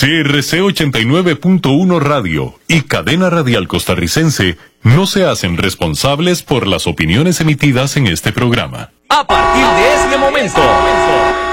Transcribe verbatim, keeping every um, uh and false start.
C R C ochenta y nueve punto uno Radio y Cadena Radial Costarricense no se hacen responsables por las opiniones emitidas en este programa. A partir de este momento,